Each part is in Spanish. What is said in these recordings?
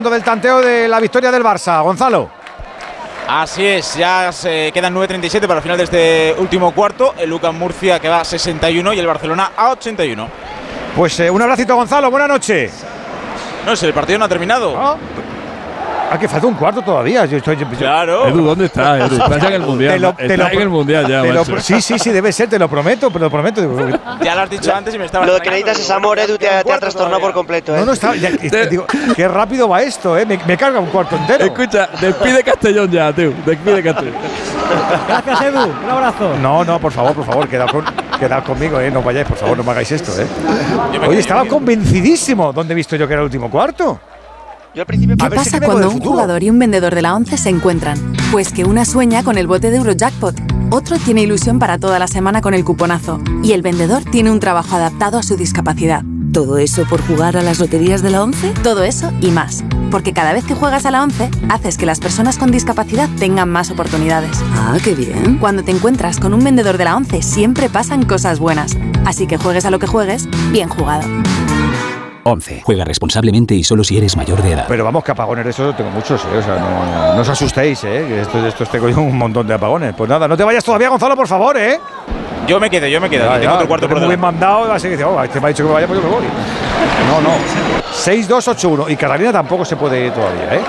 Del tanteo de la victoria del Barça, Gonzalo. Así es, ya se quedan 9:37 para el final de este último cuarto. El UCAM Murcia que va a 61 y el Barcelona a 81. Pues un abracito, Gonzalo, buena noche. No sé, el partido no ha terminado. Que falta un cuarto todavía. Claro. Edu, ¿dónde estás? Edu? Estás en el Mundial. Estás en el Mundial ya, Sí, debe ser, te lo prometo. Ya lo has dicho antes y me estaba. Lo que necesitas es amor, Edu, te ha trastornado por completo. No, está. Digo, qué rápido va esto, me carga un cuarto entero. Escucha, despide Castellón ya, tío. Despide Castellón. Gracias, Edu. Un abrazo. No, por favor, quedad conmigo, no vayáis, por favor, no me hagáis esto, Oye, estaba convencidísimo. ¿Dónde he visto yo que era el último cuarto? ¿Qué pasa cuando un jugador y un vendedor de la 11 se encuentran? Pues que una sueña con el bote de Eurojackpot, otro tiene ilusión para toda la semana con el cuponazo y el vendedor tiene un trabajo adaptado a su discapacidad. ¿Todo eso por jugar a las loterías de la 11? Todo eso y más. Porque cada vez que juegas a la 11, haces que las personas con discapacidad tengan más oportunidades. ¡Ah, qué bien! Cuando te encuentras con un vendedor de la 11, siempre pasan cosas buenas. Así que juegues a lo que juegues, bien jugado. 11. Juega responsablemente y solo si eres mayor de edad. Pero vamos, que apagones de eso tengo muchos, O sea, no os asustéis, Que estos tengo yo un montón de apagones. Pues nada, no te vayas todavía, Gonzalo, por favor, Yo me quedo. Tengo otro cuarto por delante. Muy bien mandado, y vas a decir, este me ha dicho que me vaya, pues yo me voy. No. 6-2-8-1. Y Catalina tampoco se puede ir todavía,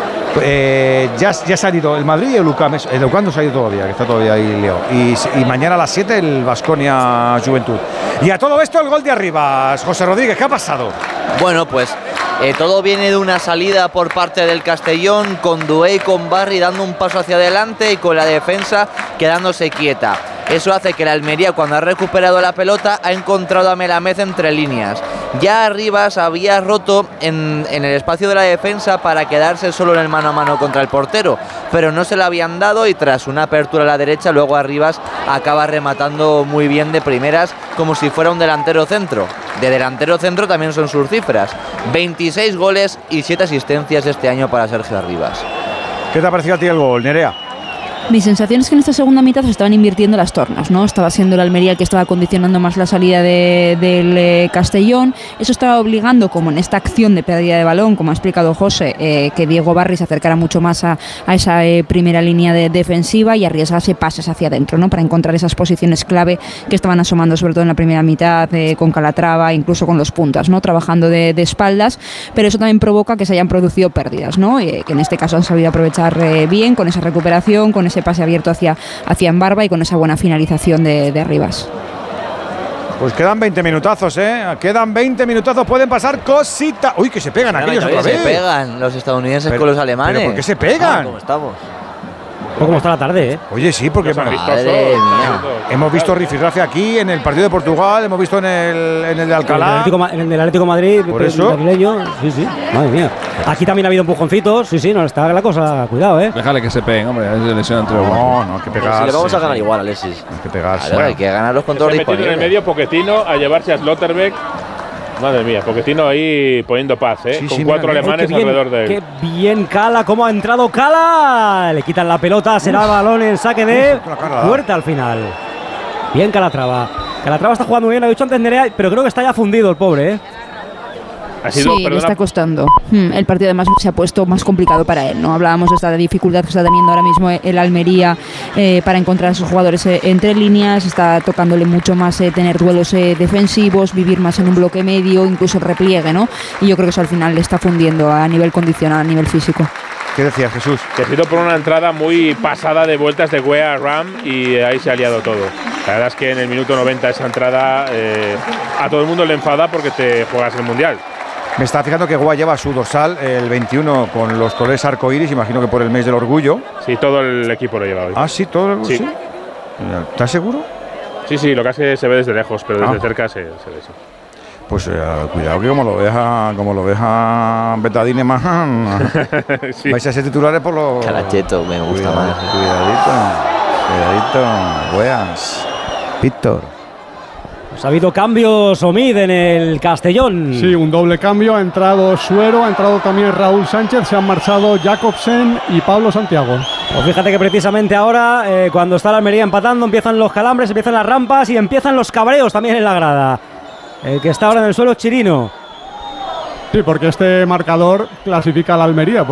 ya ha salido el Madrid y el UCAM. El UCAM no se ha ido todavía, que está todavía ahí liado. Y mañana a las 7 el Baskonia Juventud. Y a todo esto el gol de Arribas. José Rodríguez, ¿qué ha pasado? Bueno, pues todo viene de una salida por parte del Castellón, con Dué y con Barry dando un paso hacia adelante y con la defensa quedándose quieta. Eso hace que la Almería, cuando ha recuperado la pelota, ha encontrado a Melamed entre líneas. Ya Arribas había roto en el espacio de la defensa para quedarse solo en el mano a mano contra el portero, pero no se la habían dado y tras una apertura a la derecha, luego Arribas acaba rematando muy bien de primeras, como si fuera un delantero centro. De delantero centro también son sus cifras: 26 goles y 7 asistencias este año para Sergio Arribas. ¿Qué te ha parecido a ti el gol, Nerea? Mi sensación es que en esta segunda mitad se estaban invirtiendo las tornas, ¿no? Estaba siendo el Almería el que estaba condicionando más la salida del Castellón. Eso estaba obligando, como en esta acción de pérdida de balón, como ha explicado José, que Diego Barry se acercara mucho más a esa primera línea defensiva y arriesgase pases hacia adentro, ¿no? Para encontrar esas posiciones clave que estaban asomando, sobre todo en la primera mitad, con Calatrava, incluso con los puntas, ¿no? Trabajando de espaldas, pero eso también provoca que se hayan producido pérdidas, ¿no? Que en este caso han sabido aprovechar bien, con esa recuperación, con ese pase abierto hacia Embarba y con esa buena finalización de Arribas. Pues quedan 20 minutazos, Quedan 20 minutazos, pueden pasar cositas. Uy, que se pegan aquellos otra vez. Se pegan los estadounidenses con los alemanes. ¿Pero por qué se pegan? ¿Cómo estamos? ¿Cómo está la tarde, Oye, sí, porque hemos visto rifirrafe aquí en el partido de Portugal, hemos visto en el de Alcalá. En el Atlético Madrid, por eso. Sí, madre mía. Aquí también ha habido empujoncitos, no está la cosa, cuidado, Déjale que se peguen, hombre, es de lesión entre los No, hay que pegarse. Si le vamos a ganar igual, Alexis. Hay que pegarse. Claro, hay que ganarlos con todos los disponibles. En el medio Pochettino a llevarse a Slotterbeck. Madre mía, Pochettino ahí poniendo paz, con 4 alemanes alrededor de él. Qué bien Cala, cómo ha entrado Cala. Le quitan la pelota, será el balón en saque de puerta al final. Bien Calatrava. Calatrava está jugando muy bien, lo ha dicho antes Nerea, pero creo que está ya fundido el pobre, Le está costando. El partido además se ha puesto más complicado para él, ¿no? Hablábamos de esta dificultad que está teniendo ahora mismo el Almería para encontrar a sus jugadores entre líneas. Está tocándole mucho más tener duelos defensivos, vivir más en un bloque medio, incluso el repliegue, ¿no? Y yo creo que eso al final le está fundiendo a nivel condicional, a nivel físico. ¿Qué decías, Jesús? Que ha sido por una entrada muy pasada de vueltas de Guea a Ram y ahí se ha liado todo. La verdad es que en el minuto 90 esa entrada a todo el mundo le enfada porque te juegas el Mundial. Me está fijando que Guá lleva su dorsal, el 21, con los colores arcoíris, imagino que por el mes del orgullo. Sí, todo el equipo lo lleva hoy. Ah, sí, todo el... ¿Sí? ¿Estás seguro? Sí, lo que hace se ve desde lejos, pero desde cerca se ve eso. Pues cuidado que como lo veja Betadine más, sí. Vais a ser titulares por los... Calacheto, me gusta más. Cuidadito, Gueas, Víctor. Pues ha habido cambios, Omid, en el Castellón. Sí, un doble cambio. Ha entrado Suero, ha entrado también Raúl Sánchez, se han marchado Jacobsen y Pablo Santiago. Pues fíjate que precisamente ahora, cuando está la Almería empatando, empiezan los calambres, empiezan las rampas y empiezan los cabreos también en la grada. El que está ahora en el suelo es Chirino. Sí, porque este marcador clasifica a la Almería.